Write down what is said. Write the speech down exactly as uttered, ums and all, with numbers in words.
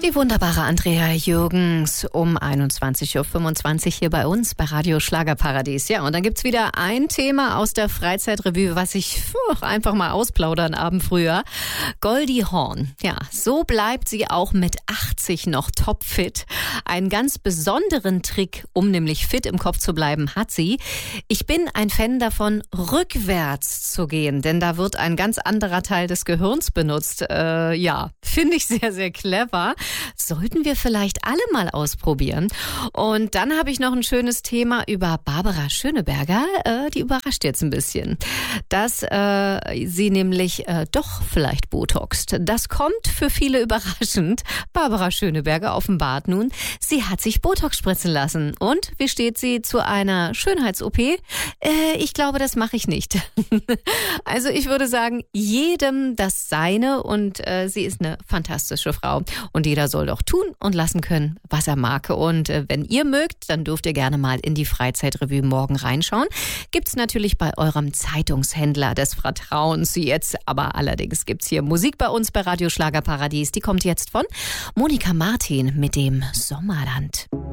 Die wunderbare Andrea Jürgens um einundzwanzig Uhr fünfundzwanzig hier bei uns bei Radio Schlagerparadies. Ja, und dann gibt's wieder ein Thema aus der Freizeitrevue, was ich puh, einfach mal ausplaudern Abend früher. Goldie Hawn. Ja, so bleibt sie auch mit achtzig noch topfit. Einen ganz besonderen Trick, um nämlich fit im Kopf zu bleiben, hat sie. Ich bin ein Fan davon, rückwärts zu gehen, denn da wird ein ganz anderer Teil des Gehirns benutzt. Äh, ja, finde ich sehr, sehr clever. Sollten wir vielleicht alle mal ausprobieren. Und dann habe ich noch ein schönes Thema über Barbara Schöneberger. Äh, die überrascht jetzt ein bisschen, dass äh, sie nämlich äh, doch vielleicht botoxt. Das kommt für viele überraschend. Barbara Schöneberger offenbart nun, sie hat sich Botox spritzen lassen. Und wie steht sie zu einer Schönheits-O P? Äh, ich glaube, das mache ich nicht. Also ich würde sagen, jedem das Seine, und äh, sie ist eine fantastische Frau. Und jeder soll doch tun und lassen können, was er mag. Und äh, wenn ihr mögt, dann dürft ihr gerne mal in die Freizeitrevue morgen reinschauen. Gibt's natürlich bei eurem Zeitungshändler des Vertrauens jetzt. Aber allerdings gibt's hier Musik bei uns bei Radio Schlagerparadies. Die kommt jetzt von Monika Martin mit dem Sommerland.